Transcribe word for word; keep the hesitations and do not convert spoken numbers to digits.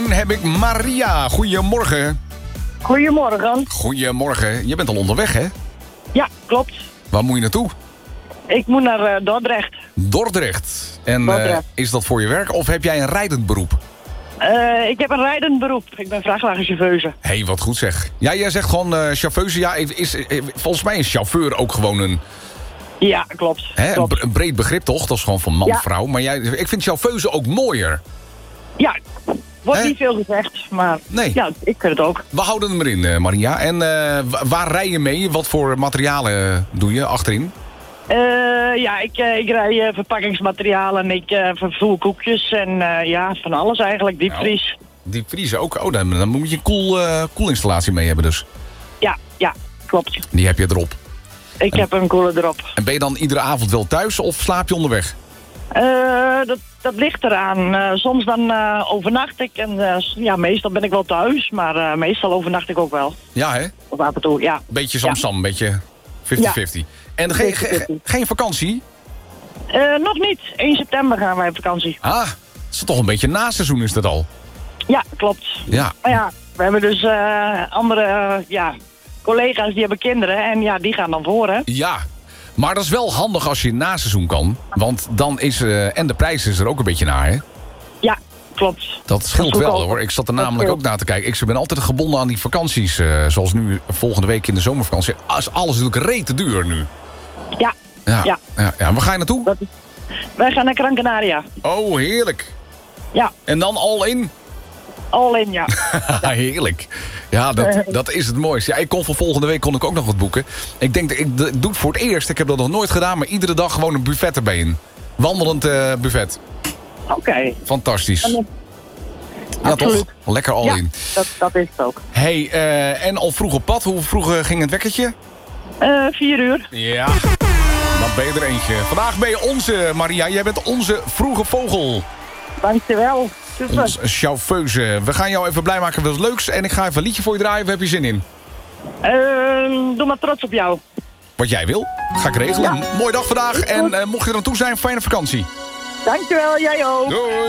telefoon heb ik Maria. Goedemorgen. Goedemorgen. Goedemorgen. Je bent al onderweg, hè? Ja, klopt. Waar moet je naartoe? Ik moet naar uh, Dordrecht. Dordrecht. En Dordrecht. Uh, is dat voor je werk of heb jij een rijdend beroep? Uh, ik heb een rijdend beroep. Ik ben vrachtwagenchauffeuse. Hé, hey, wat goed zeg. Ja, jij zegt gewoon uh, chauffeuse. Ja, is, is, volgens mij is chauffeur ook gewoon een... Ja, klopt. Hè, klopt. Een, een breed begrip toch? Dat is gewoon van man-vrouw. Ja. Maar jij, ik vind chauffeuse ook mooier. Ja, wordt Hè? niet veel gezegd, maar nee. Ja, ik vind het ook. We houden hem erin, uh, Maria. En uh, waar rij je mee? Wat voor materialen doe je achterin? Uh, ja, ik, uh, ik rij uh, verpakkingsmaterialen, ik uh, vervoer koekjes en uh, ja, van alles eigenlijk, diepvries. Nou, diepvries ook? Oh, dan, dan moet je een koel, uh, koelinstallatie mee hebben dus. Ja, ja, klopt. Die heb je erop. Ik en, heb een koeler erop. En ben je dan iedere avond wel thuis of slaap je onderweg? Uh, dat, dat ligt eraan. Uh, soms dan uh, overnacht ik en uh, ja, meestal ben ik wel thuis, maar uh, meestal overnacht ik ook wel. Ja, hè? Of af en toe, ja. Beetje sam-sam, een beetje vijftig vijftig. Ja. En ge ge geen vakantie? Uh, nog niet. één september gaan wij op vakantie. Ah, het is toch een beetje na-seizoen is dat al? Ja, klopt. Ja. Maar ja, we hebben dus uh, andere uh, ja, collega's die hebben kinderen en ja, die gaan dan voor, hè? Ja, maar dat is wel handig als je na seizoen kan. Want dan is, uh, en de prijs is er ook een beetje naar, hè? Ja, klopt. Dat scheelt dat wel, hoor. Ik zat er namelijk ook naar te kijken. Ik ben altijd gebonden aan die vakanties. Uh, zoals nu, volgende week in de zomervakantie. Is alles natuurlijk rete duur nu. Ja. Ja. ja. ja, ja. Waar ga je naartoe? Dat is... Wij gaan naar Gran Canaria. Oh, heerlijk. Ja. En dan all in? All in, ja. ja. Heerlijk. Ja, dat, dat is het mooiste. Ja, ik kon voor volgende week kon ik ook nog wat boeken. Ik denk, ik doe het voor het eerst. Ik heb dat nog nooit gedaan, maar iedere dag gewoon een buffet erbij in. Wandelend uh, buffet. Oké. Okay. Fantastisch. Dan... Ja, toch? Lekker all ja, in. Dat, dat is het ook. Hey, uh, en al vroeg op pad. Hoe vroeg uh, ging het wekkertje? Uh, vier uur. Ja. Dan ben je er eentje. Vandaag ben je onze, Maria. Jij bent onze vroege vogel. Dankjewel. Super. Ons chauffeuse. We gaan jou even blij maken met wat leuks. En ik ga even een liedje voor je draaien. Waar heb je zin in? Uh, doe maar trots op jou. Wat jij wil. Ga ik regelen. Ja. Mooie dag vandaag. En uh, mocht je er aan toe zijn, fijne vakantie. Dankjewel, jij ook. Doei.